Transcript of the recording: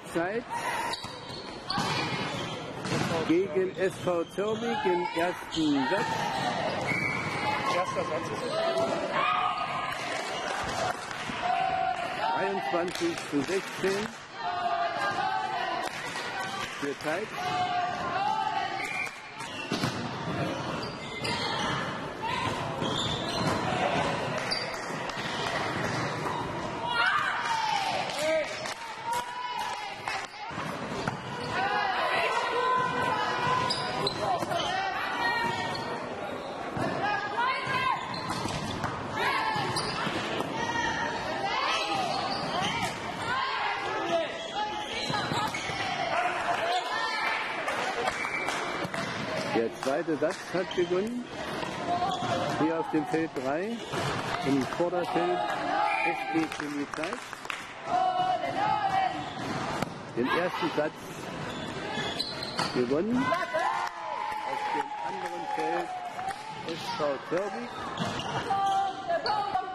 Zeit gegen SV Zürich im ersten Satz. Erster Satz ist es. 23:16 für Zeit. Der zweite Satz hat begonnen. Hier auf dem Feld 3, im Vorderfeld SB Chemie Zeit. Den ersten Satz gewonnen. Auf dem anderen Feld SV Zürich.